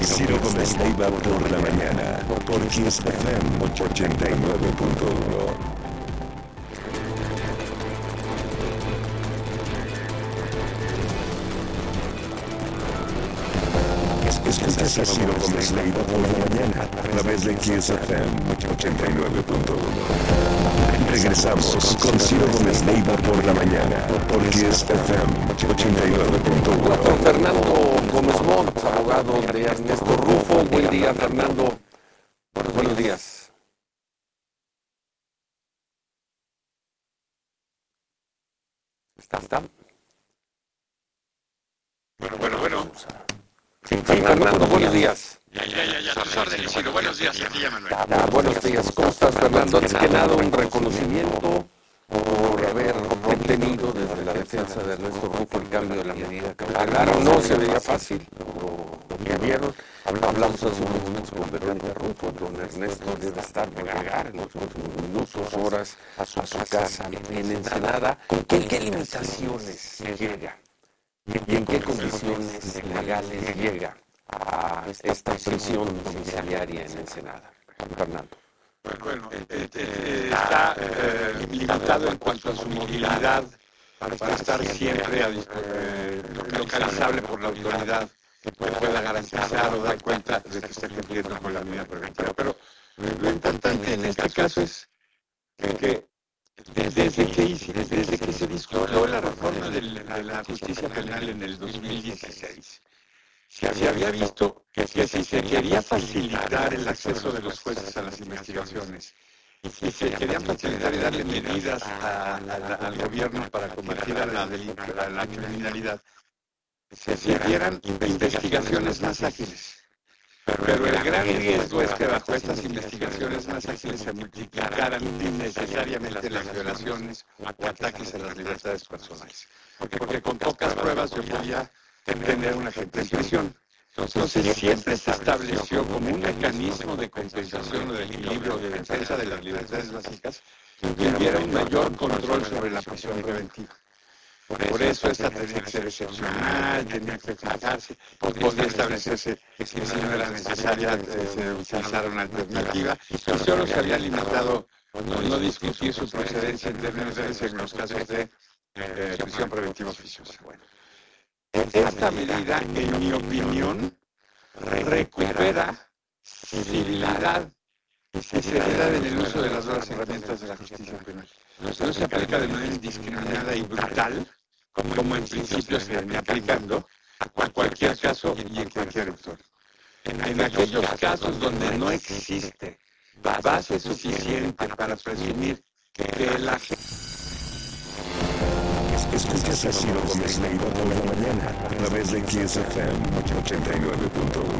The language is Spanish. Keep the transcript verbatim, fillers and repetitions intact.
Ciro Gómez Leiva por la mañana, por Kiss F M ochenta y nueve punto uno. Escuchas a Ciro Gómez Leiva por la mañana a través de Kiss F M ochenta y nueve punto uno. Regresamos con Ciro Gómez Leiva por la mañana por Kiss F M ochenta y nueve punto uno. Con Fernando Gómez Montt, abogado de Ernesto Rufo. Buen día, Fernando. Buenos días. ¿Está? ¿Está? Bueno, bueno, bueno. Sí, Fernando, buenos días. Ya, ya, ya, ya, tus órdenes, Ciro. Buenos días, aquí ya, Manuel. Ah, buenos días, ¿cómo estás, Fernando? Antes que nada, un reconocimiento por haber obtenido desde la defensa de Ernesto Rufo el cambio de la medida cautelar. No se veía fácil, lo que vieron. Hablamos hace unos minutos con Verónica Rufo, don Ernesto debe estar por llegar en los próximos minutos, horas, a su casa en Ensenada. ¿En qué limitaciones llega? ¿Y en qué condiciones legales llega a esta prisión domiciliaria en Ensenada, Fernando? Bueno, eh, eh, está eh, limitado en cuanto a su movilidad para estar siempre eh, localizable por la autoridad que pueda garantizar o dar cuenta de que está cumpliendo con la medida preventiva. Pero lo importante en este caso es que desde que, hice, desde que se discutió la reforma de la justicia penal en el dos mil dieciséis, se había visto que si se quería facilitar el acceso de los jueces a las investigaciones y si se querían facilitar y darle medidas a, a la, al gobierno para combatir a la, a la criminalidad, se hicieran investigaciones más ágiles. Pero el gran riesgo es que bajo estas investigaciones más ágiles se multiplicaran innecesariamente las violaciones o ataques a las libertades personales. Porque con pocas pruebas yo podía tener una gente en prisión. Entonces siempre se estableció como un mecanismo de compensación o de equilibrio de defensa de las libertades básicas que hubiera un mayor control sobre la prisión preventiva. Por eso esta tenía que ser excepcional, tenía que fijarse, podía establecerse que si no era necesaria se utilizara una alternativa y solo se había limitado no discutir su procedencia en términos de en los casos de eh, prisión preventiva oficiosa. Bueno, esta medida, en mi opinión, recupera civilidad y seriedad en el uso de las nuevas herramientas de la justicia penal. No se aplica de manera indiscriminada y brutal, como en principio se venía aplicando, a cualquier caso y en cualquier actor. En aquellos casos donde no existe base suficiente para presumir que la gente... Escuchas a Ciro Gómez Leiva por la mañana a través de Kiss F M ochenta y nueve punto uno.